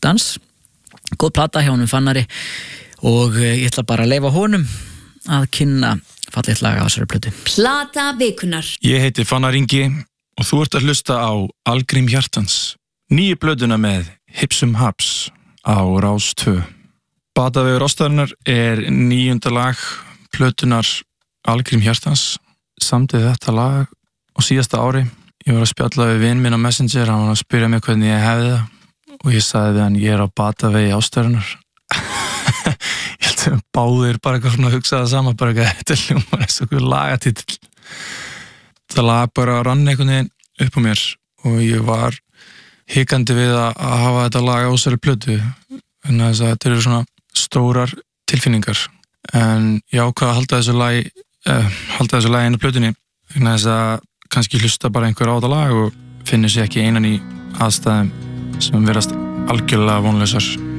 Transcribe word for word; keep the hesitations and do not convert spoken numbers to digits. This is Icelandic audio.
Hjartans. Góð plata hjá honum Fannari og ég ætla bara að leyfa honum að kynna fallegt lag á þessari plötu. Plata vikunar. Ég heiti Fannar Ingi og þú ert að hlusta á Algrím Hjartans. Nýju plötuna með Hipsum Haps á Rás tvö. Batavegur ástarinnar er níunda lag plötunar Algrím Hjartans. Samtið þetta lag á síðasta ári. Ég var að spjalla við vin minn á Messenger, hann var að spyrja mig hvernig ég hefði það og ég sagði við hann, ég er á batavegi ástarinnar. Ég held að báðir bara eitthvað svona að hugsa það sama, bara eitthvað, þetta hljómar eins og eitthvað lagatitill. Það lag bara rann einhvern veginn upp á mér og ég var hikandi við að hafa þetta lag á þessari plötu, en þess að þetta eru svona stórar tilfinningar. En ég ákvað að halda þessu lagi, eh, halda þessu lagi inn á plötunni, en þess að kannski hlusta bara einhver á þetta lag og finnir sig ekki einan í aðstæðum sem verast algjörlega vonlausar.